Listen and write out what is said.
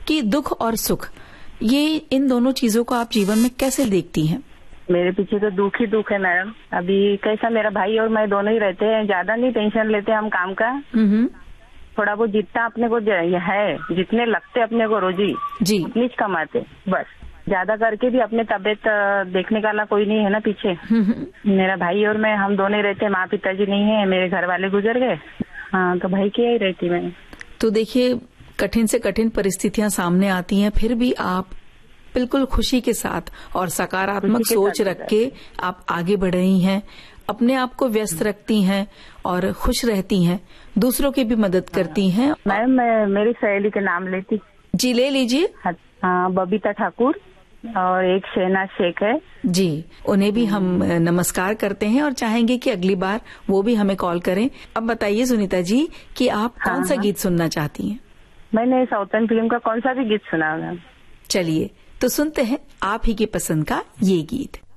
आपकी दुख और सुख, ये इन दोनों चीजों को आप जीवन में कैसे देखती हैं? मेरे पीछे तो दुख ही दुख है मैडम। अभी कैसा, मेरा भाई और मैं दोनों ही रहते हैं, ज्यादा नहीं टेंशन लेते हम काम का। थोड़ा बहुत जितना अपने को है, जितने लगते अपने को रोजी जी उतनी कमाते, बस। ज्यादा करके भी अपने तबीयत देखने वाला कोई नहीं है ना पीछे। मेरा भाई और मैं, हम दोनों ही रहते हैं, माँ पिताजी नहीं है, मेरे घर वाले गुजर गए। हाँ, तो भाई की ही रहती मैं। तो देखिए, कठिन से कठिन परिस्थितियां सामने आती हैं, फिर भी आप बिल्कुल खुशी के साथ और सकारात्मक सोच रख के आप आगे बढ़ रही हैं, अपने आप को व्यस्त रखती हैं और खुश रहती हैं, दूसरों की भी मदद करती हैं। मैम, मैं मेरी सहेली के नाम लेती। जी, ले लीजिए। हाँ, बबीता ठाकुर और एक शहनाज शेख है जी। उन्हें भी हम नमस्कार करते हैं और चाहेंगे कि अगली बार वो भी हमें कॉल करें। अब बताइए सुनीता जी कि आप कौन सा गीत सुनना चाहती हैं? मैंने साउथर्न फिल्म का कौन सा भी गीत सुना मैम। चलिए, तो सुनते हैं आप ही की पसंद का ये गीत।